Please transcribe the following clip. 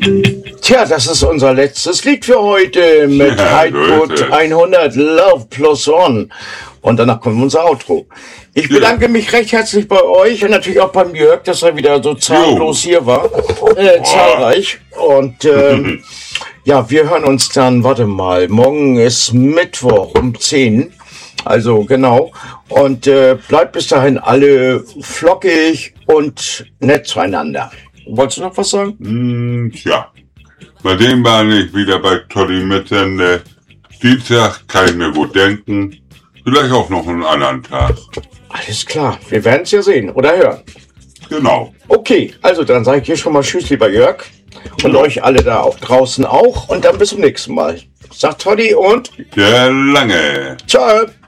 Tja, das ist unser letztes Lied für heute mit Heidwood 100 Love Plus One. Und danach kommt unser Outro. Ich bedanke mich recht herzlich bei euch und natürlich auch beim Jörg, dass er wieder so zahllos hier war. Zahlreich. Und ja, wir hören uns dann, warte mal, morgen ist Mittwoch um 10. Also genau. Und bleibt bis dahin alle flockig und nett zueinander. Wolltest du noch was sagen? Tja, bei dem war ich wieder bei Toddy Mitsende. Dienstag kann ich mir gut denken. Vielleicht auch noch einen anderen Tag. Alles klar, wir werden es ja sehen oder hören. Genau. Okay, also dann sage ich hier schon mal Tschüss, lieber Jörg. Und euch alle da auch draußen auch. Und dann bis zum nächsten Mal. Sagt Toddy und Der Lange. ciao.